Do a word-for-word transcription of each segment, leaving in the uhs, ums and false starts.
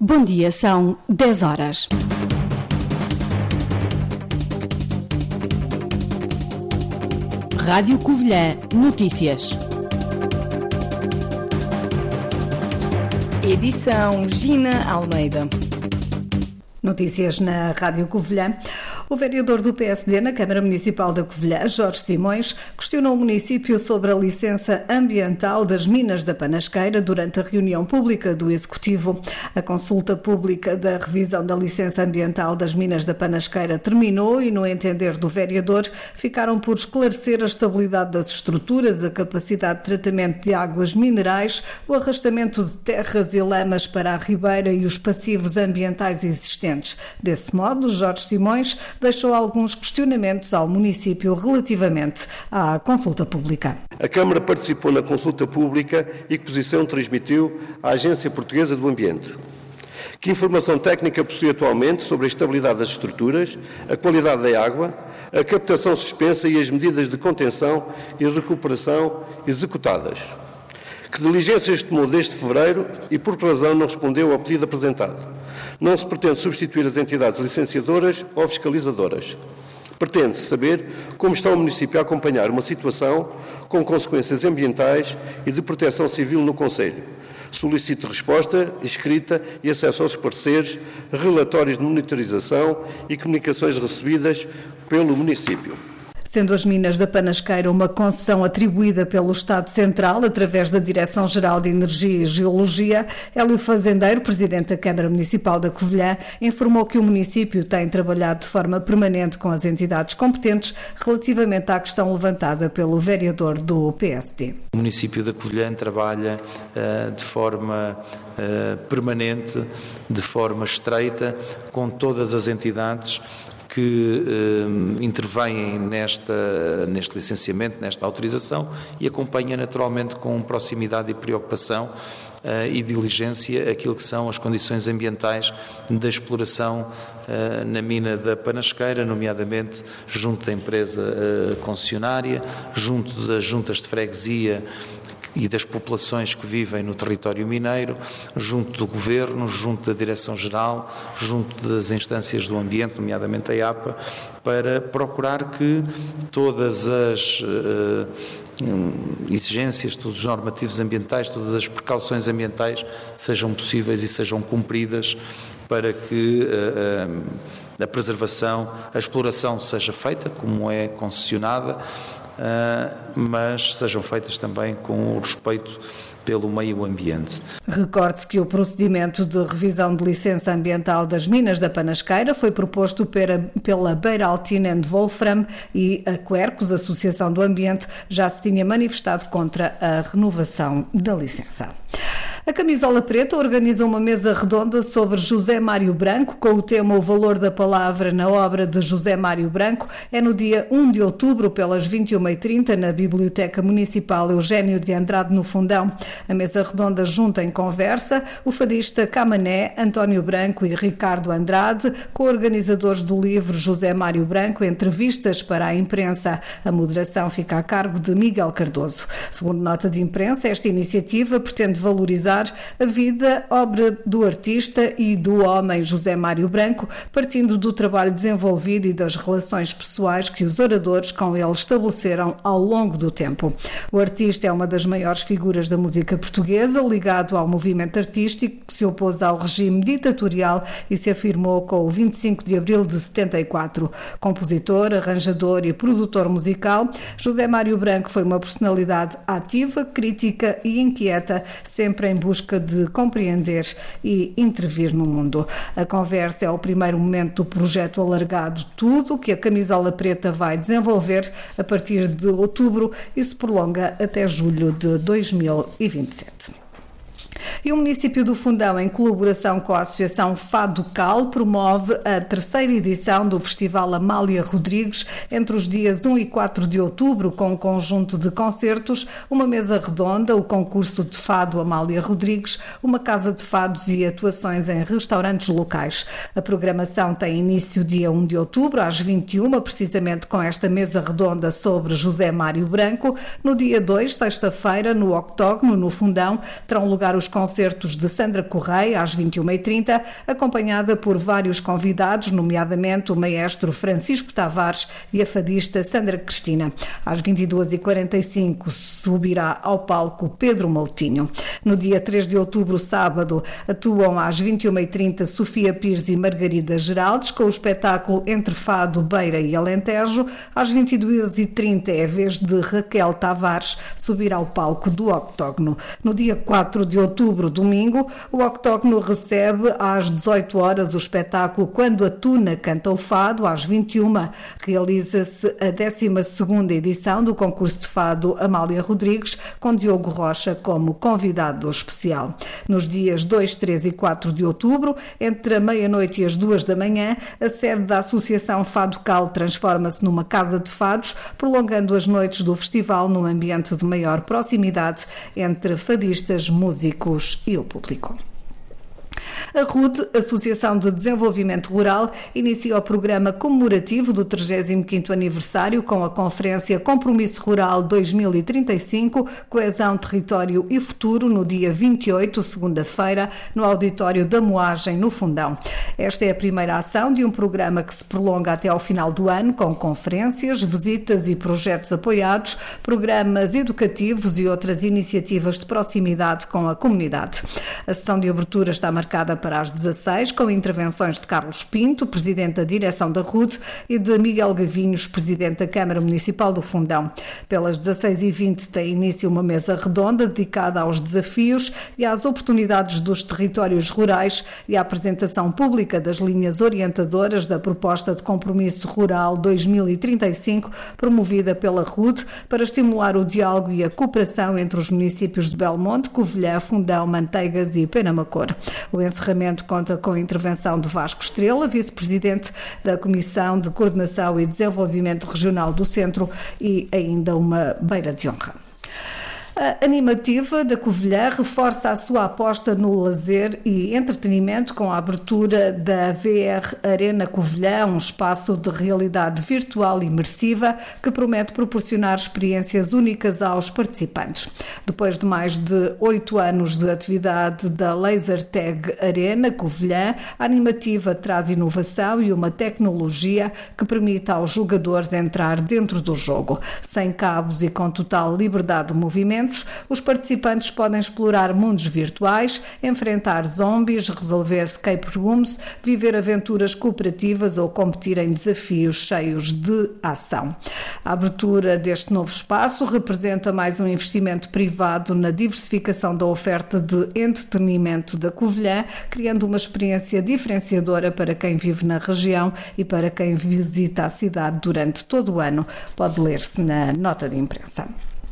Bom dia, são dez horas. Rádio Covilhã Notícias. Edição Gina Almeida. Notícias na Rádio Covilhã. O vereador do P S D na Câmara Municipal da Covilhã, Jorge Simões, questionou o município sobre a licença ambiental das minas da Panasqueira durante a reunião pública do Executivo. A consulta pública da revisão da licença ambiental das minas da Panasqueira terminou e, no entender do vereador, ficaram por esclarecer a estabilidade das estruturas, a capacidade de tratamento de águas minerais, o arrastamento de terras e lamas para a ribeira e os passivos ambientais existentes. Desse modo, Jorge Simões deixou alguns questionamentos ao município relativamente à consulta pública. A Câmara participou na consulta pública e que posição transmitiu à Agência Portuguesa do Ambiente? Que informação técnica possui atualmente sobre a estabilidade das estruturas, a qualidade da água, a captação suspensa e as medidas de contenção e recuperação executadas? Que diligências tomou desde fevereiro e por que razão não respondeu ao pedido apresentado? Não se pretende substituir as entidades licenciadoras ou fiscalizadoras. Pretende-se saber como está o município a acompanhar uma situação com consequências ambientais e de proteção civil no concelho. Solicito resposta escrita e acesso aos pareceres, relatórios de monitorização e comunicações recebidas pelo município. Sendo as minas da Panasqueira uma concessão atribuída pelo Estado Central através da Direção-Geral de Energia e Geologia, Hélio Fazendeiro, presidente da Câmara Municipal da Covilhã, informou que o município tem trabalhado de forma permanente com as entidades competentes relativamente à questão levantada pelo vereador do P S D. O município da Covilhã trabalha uh, de forma uh, permanente, de forma estreita, com todas as entidades que eh, intervêm nesta, neste licenciamento, nesta autorização e acompanha naturalmente com proximidade e preocupação eh, e diligência aquilo que são as condições ambientais da exploração eh, na mina da Panasqueira, nomeadamente junto da empresa eh, concessionária, junto das juntas de freguesia e das populações que vivem no território mineiro, junto do Governo, junto da Direção-Geral, junto das instâncias do ambiente, nomeadamente a I A P A, para procurar que todas as uh, exigências, todos os normativos ambientais, todas as precauções ambientais sejam possíveis e sejam cumpridas para que uh, uh, a preservação, a exploração seja feita como é concessionada, Uh, mas sejam feitas também com o respeito pelo meio ambiente. Recorde-se que o procedimento de revisão de licença ambiental das minas da Panasqueira foi proposto pela, pela Beiraltin and Wolfram e a Quercus, Associação do Ambiente, já se tinha manifestado contra a renovação da licença. A Camisola Preta organiza uma mesa redonda sobre José Mário Branco, com o tema O Valor da Palavra na Obra de José Mário Branco. É no dia primeiro de outubro, pelas vinte e uma e trinta, na Biblioteca Municipal Eugênio de Andrade, no Fundão. A mesa redonda junta em conversa o fadista Camané, António Branco e Ricardo Andrade, co-organizadores do livro José Mário Branco, Entrevistas para a Imprensa. A moderação fica a cargo de Miguel Cardoso. Segundo nota de imprensa, esta iniciativa pretende valorizar a vida, obra do artista e do homem José Mário Branco, partindo do trabalho desenvolvido e das relações pessoais que os oradores com ele estabeleceram ao longo do tempo. O artista é uma das maiores figuras da música portuguesa, ligado ao movimento artístico que se opôs ao regime ditatorial e se afirmou com o vinte e cinco de abril de setenta e quatro. Compositor, arranjador e produtor musical, José Mário Branco foi uma personalidade ativa, crítica e inquieta, sempre em busca de compreender e intervir no mundo. A conversa é o primeiro momento do projeto alargado Tudo, que a Camisola Preta vai desenvolver a partir de outubro e se prolonga até julho de dois mil e vinte e sete. E o município do Fundão, em colaboração com a Associação Fado Cal, promove a terceira edição do Festival Amália Rodrigues entre os dias um e quatro de outubro, com um conjunto de concertos, uma mesa redonda, o concurso de fado Amália Rodrigues, uma casa de fados e atuações em restaurantes locais. A programação tem início dia um de outubro, às vinte e uma, precisamente com esta mesa redonda sobre José Mário Branco. No dia dois, sexta-feira, no Octógono, no Fundão, terão lugar os os concertos de Sandra Correia às vinte e uma e trinta, acompanhada por vários convidados, nomeadamente o maestro Francisco Tavares e a fadista Sandra Cristina. Às vinte e duas e quarenta e cinco subirá ao palco Pedro Moutinho. No dia três de outubro, sábado, atuam às vinte e uma e trinta Sofia Pires e Margarida Geraldes com o espetáculo Entre Fado, Beira e Alentejo. Às vinte e duas e trinta é a vez de Raquel Tavares subir ao palco do Octógono. No dia quatro de outubro, domingo, o Octógono recebe às dezoito horas o espetáculo Quando a Tuna Canta o Fado. Às vinte e uma realiza-se a décima segunda edição do concurso de fado Amália Rodrigues, com Diogo Rocha como convidado especial. Nos dias dois, três e quatro de outubro, entre a meia-noite e as duas da manhã, a sede da Associação Fado Cal transforma-se numa casa de fados, prolongando as noites do festival num ambiente de maior proximidade entre fadistas, músicos e o público. A R U D, Associação de Desenvolvimento Rural, inicia o programa comemorativo do trigésimo quinto aniversário com a conferência Compromisso Rural dois mil e trinta e cinco, Coesão, Território e Futuro, no dia vinte e oito, segunda-feira, no auditório da Moagem, no Fundão. Esta é a primeira ação de um programa que se prolonga até ao final do ano, com conferências, visitas e projetos apoiados, programas educativos e outras iniciativas de proximidade com a comunidade. A sessão de abertura está marcada para as dezasseis, com intervenções de Carlos Pinto, presidente da direção da R U D, e de Miguel Gavinhos, presidente da Câmara Municipal do Fundão. Pelas dezasseis e vinte tem início uma mesa redonda dedicada aos desafios e às oportunidades dos territórios rurais e à apresentação pública das linhas orientadoras da proposta de Compromisso Rural dois mil e trinta e cinco, promovida pela R U D, para estimular o diálogo e a cooperação entre os municípios de Belmonte, Covilhã, Fundão, Manteigas e Penamacor. O encerramento conta com a intervenção de Vasco Estrela, vice-presidente da Comissão de Coordenação e Desenvolvimento Regional do Centro, e ainda uma beira de honra. A Animativa da Covilhã reforça a sua aposta no lazer e entretenimento com a abertura da V R Arena Covilhã, um espaço de realidade virtual imersiva que promete proporcionar experiências únicas aos participantes. Depois de mais de oito anos de atividade da Laser Tag Arena Covilhã, a Animativa traz inovação e uma tecnologia que permite aos jogadores entrar dentro do jogo. Sem cabos e com total liberdade de movimento, os participantes podem explorar mundos virtuais, enfrentar zombies, resolver escape rooms, viver aventuras cooperativas ou competir em desafios cheios de ação. A abertura deste novo espaço representa mais um investimento privado na diversificação da oferta de entretenimento da Covilhã, criando uma experiência diferenciadora para quem vive na região e para quem visita a cidade durante todo o ano. Pode ler-se na nota de imprensa.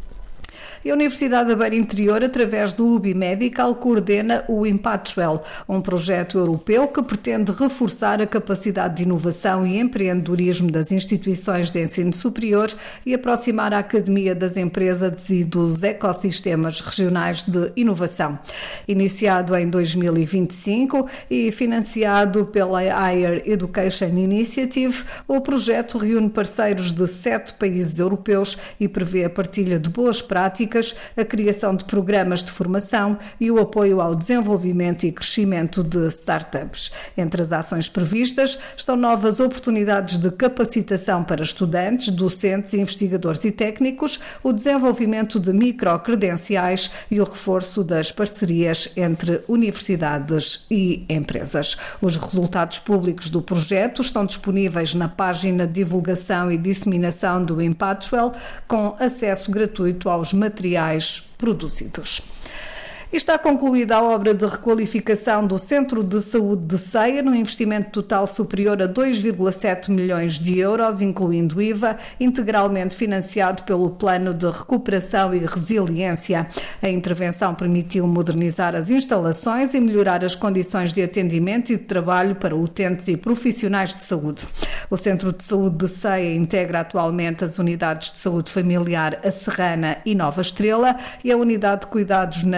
E a Universidade da Beira Interior, através do U B I Medical, coordena o Impactual, um projeto europeu que pretende reforçar a capacidade de inovação e empreendedorismo das instituições de ensino superior e aproximar a academia das empresas e dos ecossistemas regionais de inovação. Iniciado em dois mil e vinte e cinco e financiado pela Higher Education Initiative, o projeto reúne parceiros de sete países europeus e prevê a partilha de boas práticas, a criação de programas de formação e o apoio ao desenvolvimento e crescimento de startups. Entre as ações previstas estão novas oportunidades de capacitação para estudantes, docentes, investigadores e técnicos, o desenvolvimento de microcredenciais e o reforço das parcerias entre universidades e empresas. Os resultados públicos do projeto estão disponíveis na página de divulgação e disseminação do Impactual, com acesso gratuito aos materiais produzidos. E está concluída a obra de requalificação do Centro de Saúde de Ceia, num investimento total superior a dois vírgula sete milhões de euros, incluindo I V A, integralmente financiado pelo Plano de Recuperação e Resiliência. A intervenção permitiu modernizar as instalações e melhorar as condições de atendimento e de trabalho para utentes e profissionais de saúde. O Centro de Saúde de Ceia integra atualmente as unidades de saúde familiar A Serrana e Nova Estrela e a unidade de cuidados na comunidade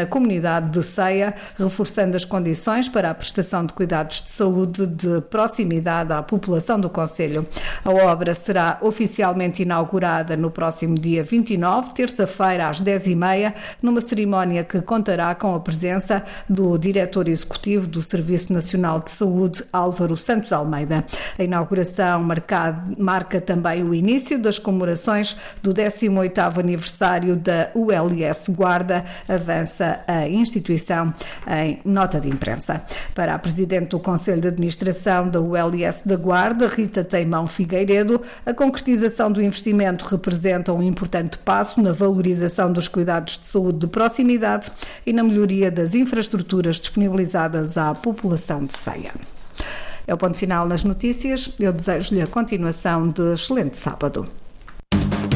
unidade de Ceia, reforçando as condições para a prestação de cuidados de saúde de proximidade à população do concelho. A obra será oficialmente inaugurada no próximo dia vinte e nove, terça-feira, às dez e meia, numa cerimónia que contará com a presença do diretor executivo do Serviço Nacional de Saúde, Álvaro Santos Almeida. A inauguração marca, marca também o início das comemorações do décimo oitavo aniversário da U L S Guarda, avança a instituição em nota de imprensa. Para a Presidente do Conselho de Administração da U L S da Guarda, Rita Teimão Figueiredo, a concretização do investimento representa um importante passo na valorização dos cuidados de saúde de proximidade e na melhoria das infraestruturas disponibilizadas à população de Ceia. É o ponto final nas notícias. Eu desejo-lhe a continuação de excelente sábado.